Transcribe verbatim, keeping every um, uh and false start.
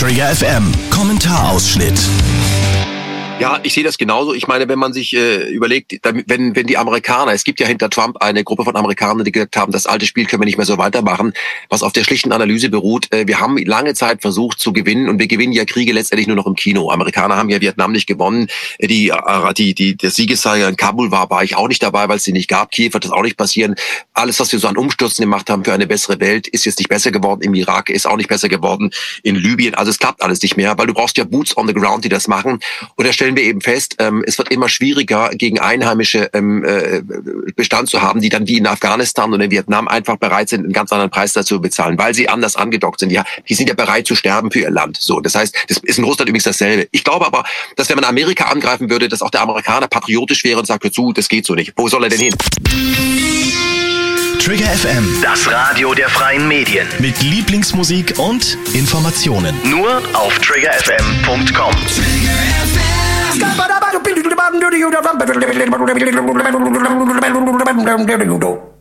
Trigger F M Kommentarausschnitt. Ja, ich sehe das genauso. Ich meine, wenn man sich äh, überlegt, wenn wenn die Amerikaner, es gibt ja hinter Trump eine Gruppe von Amerikanern, die gesagt haben, das alte Spiel können wir nicht mehr so weitermachen, was auf der schlichten Analyse beruht. Äh, wir haben lange Zeit versucht zu gewinnen und wir gewinnen ja Kriege letztendlich nur noch im Kino. Amerikaner haben ja Vietnam nicht gewonnen. Die äh, die die der Siegessäger in Kabul war, war ich auch nicht dabei, weil es sie nicht gab. Kiew wird das auch nicht passieren. Alles, was wir so an Umstürzen gemacht haben für eine bessere Welt, ist jetzt nicht besser geworden. Im Irak ist auch nicht besser geworden. In Libyen, also es klappt alles nicht mehr, weil du brauchst ja Boots on the ground, die das machen. Und da stellen wir eben fest, ähm, es wird immer schwieriger, gegen Einheimische ähm, äh, Bestand zu haben, die dann wie in Afghanistan und in Vietnam einfach bereit sind, einen ganz anderen Preis dazu bezahlen, weil sie anders angedockt sind. Ja, die sind ja bereit zu sterben für ihr Land. So, das heißt, das ist in Russland übrigens dasselbe. Ich glaube aber, dass wenn man Amerika angreifen würde, dass auch der Amerikaner patriotisch wäre und sagt, hör zu, das geht so nicht. Wo soll er denn hin? Trigger F M, das Radio der freien Medien. mit Lieblingsmusik und Informationen. Nur auf trigger f m punkt com. Trigger F M.